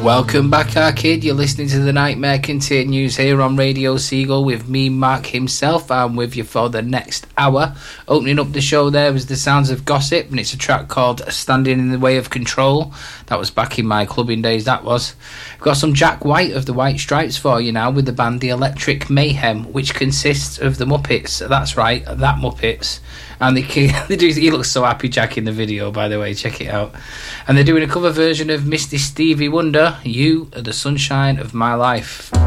Welcome back, Arcade. You're listening to The Nightmare Continues here on Radio Seagull with me, Mark himself. I'm with you for the next hour. Opening up the show there was The Sounds of Gossip, and it's a track called Standing in the Way of Control. That was back in my clubbing days, that was. We've got some Jack White of the White Stripes for you now with the band The Electric Mayhem, which consists of the Muppets. That's right, that Muppets. And he looks so happy, Jack, in the video, by the way. Check it out. And they're doing a cover version of Misty Stevie Wonder, You Are the Sunshine of My Life.